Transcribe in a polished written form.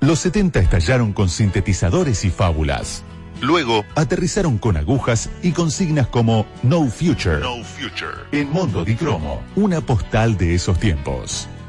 Los 70 estallaron con sintetizadores y fábulas. Luego, aterrizaron con agujas y consignas como No Future. En Mondo di Cromo, una postal de esos tiempos.